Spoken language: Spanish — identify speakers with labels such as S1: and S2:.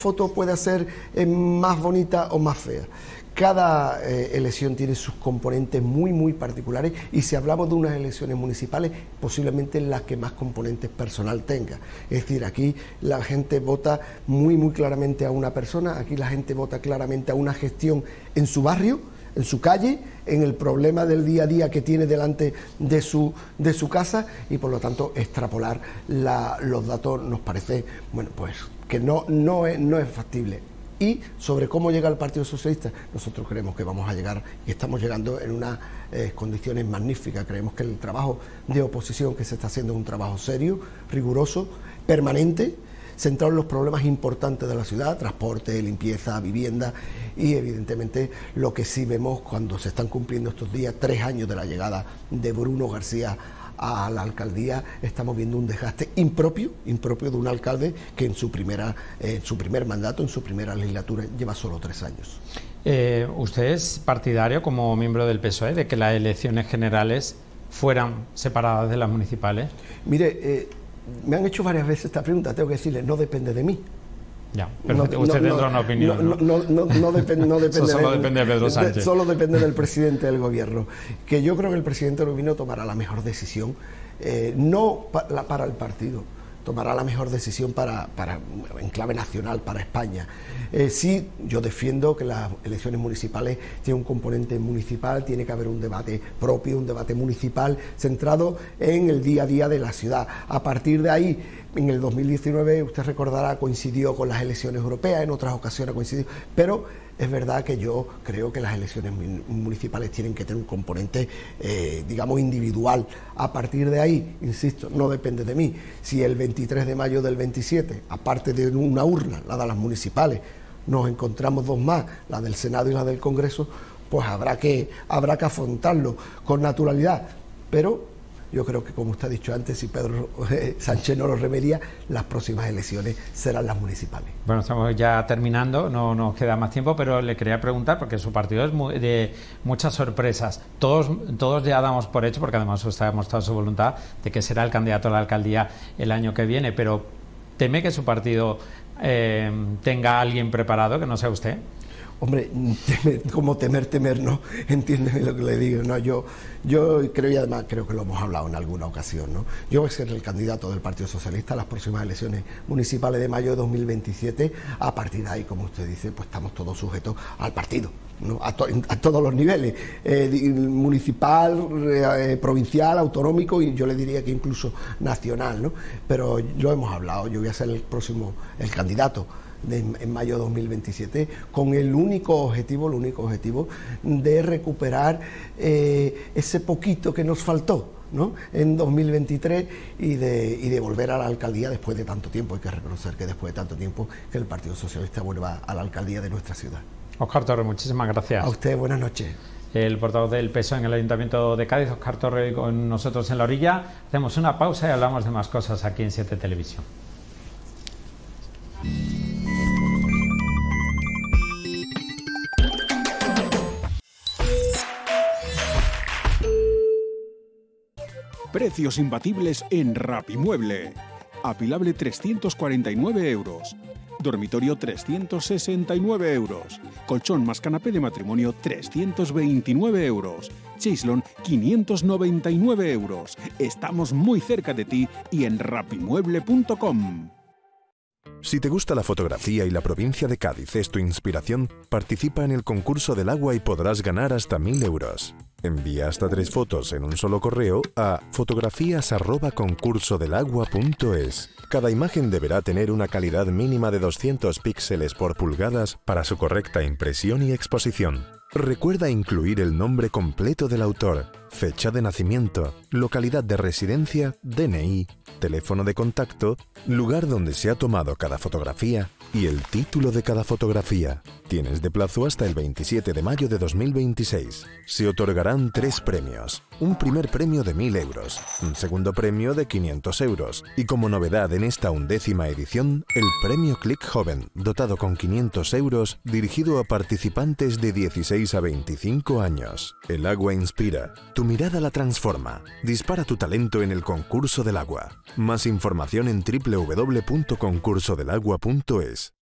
S1: foto puede ser más bonita o más fea. Cada elección tiene sus componentes muy particulares, y si hablamos de unas elecciones municipales, posiblemente las que más componentes personal tenga. Es decir, aquí la gente vota muy claramente a una persona, aquí la gente vota claramente a una gestión en su barrio, en su calle, en el problema del día a día que tiene delante de su casa, y por lo tanto extrapolar los datos nos parece, bueno, pues que no es factible. Y sobre cómo llega el Partido Socialista, nosotros creemos que vamos a llegar, y estamos llegando en unas condiciones magníficas. Creemos que el trabajo de oposición que se está haciendo es un trabajo serio, riguroso, permanente, centrado en los problemas importantes de la ciudad: transporte, limpieza, vivienda. Y evidentemente lo que sí vemos cuando se están cumpliendo estos días, 3 años de la llegada de Bruno García a la alcaldía, estamos viendo un desgaste impropio de un alcalde que en su primer mandato, en su primera legislatura, lleva solo 3 años.
S2: ¿Usted es partidario, como miembro del PSOE, de que las elecciones generales fueran separadas de las municipales?
S1: Mire, me han hecho varias veces esta pregunta, tengo que decirle, no depende de mí.
S2: Ya, pero usted tendrá una opinión.
S1: No depende
S2: Eso solo depende de Pedro Sánchez.
S1: Solo depende del presidente del gobierno. Que yo creo que el presidente del gobierno tomará la mejor decisión, no para el partido, tomará la mejor decisión en clave nacional, para España. Sí, yo defiendo que las elecciones municipales tienen un componente municipal, tiene que haber un debate propio, un debate municipal centrado en el día a día de la ciudad. A partir de ahí, en el 2019, usted recordará, coincidió con las elecciones europeas, en otras ocasiones coincidió, pero es verdad que yo creo que las elecciones municipales tienen que tener un componente, digamos, individual. A partir de ahí, insisto, no depende de mí. Si el 23 de mayo del 27, aparte de una urna, la de las municipales, nos encontramos 2 más, la del Senado y la del Congreso, pues habrá que afrontarlo con naturalidad. Pero yo creo que, como usted ha dicho antes, si Pedro Sánchez no lo remedia, las próximas elecciones serán las municipales.
S2: Bueno, estamos ya terminando, no nos queda más tiempo, pero le quería preguntar, porque su partido es de muchas sorpresas. Todos ya damos por hecho, porque además usted ha mostrado su voluntad de que será el candidato a la alcaldía el año que viene, pero ¿teme que su partido tenga a alguien preparado que no sea usted?
S1: Hombre, temer, ¿no? Entiéndeme lo que le digo, ¿no? Yo creo, y además creo que lo hemos hablado en alguna ocasión, ¿no? Yo voy a ser el candidato del Partido Socialista a las próximas elecciones municipales de mayo de 2027. A partir de ahí, como usted dice, pues estamos todos sujetos al partido, ¿no? A todos los niveles, municipal, provincial, autonómico, y yo le diría que incluso nacional, ¿no? Pero lo hemos hablado, yo voy a ser el candidato en mayo de 2027, con el único objetivo de recuperar ese poquito que nos faltó, ¿no?, en 2023, y de volver a la alcaldía después de tanto tiempo. Hay que reconocer que después de tanto tiempo que el Partido Socialista vuelva a la alcaldía de nuestra ciudad.
S2: Óscar Torre, muchísimas gracias.
S1: A usted, buenas noches.
S2: El portavoz del PSOE en el Ayuntamiento de Cádiz, Óscar Torre, con nosotros en la orilla. Hacemos una pausa y hablamos de más cosas aquí en 7 Televisión.
S3: Precios imbatibles en Rapimueble. Apilable 349 euros. Dormitorio 369 euros. Colchón más canapé de matrimonio 329 euros. Chaislon 599 euros. Estamos muy cerca de ti y en rapimueble.com.
S4: Si te gusta la fotografía y la provincia de Cádiz es tu inspiración, participa en el concurso del agua y podrás ganar hasta 1.000 euros. Envía hasta 3 fotos en un solo correo a fotografías@concursodelagua.es. Cada imagen deberá tener una calidad mínima de 200 píxeles por pulgadas para su correcta impresión y exposición. Recuerda incluir el nombre completo del autor, fecha de nacimiento, localidad de residencia, DNI, teléfono de contacto, lugar donde se ha tomado cada fotografía y el título de cada fotografía. Tienes de plazo hasta el 27 de mayo de 2026. Se otorgarán 3 premios. Un primer premio de 1.000 euros, un segundo premio de 500 euros y, como novedad en esta 11ª edición, el premio Click Joven, dotado con 500 euros, dirigido a participantes de 16 a 25 años. El agua inspira, tu mirada la transforma. Dispara tu talento en el concurso del agua. Más información en www.concursodelagua.es.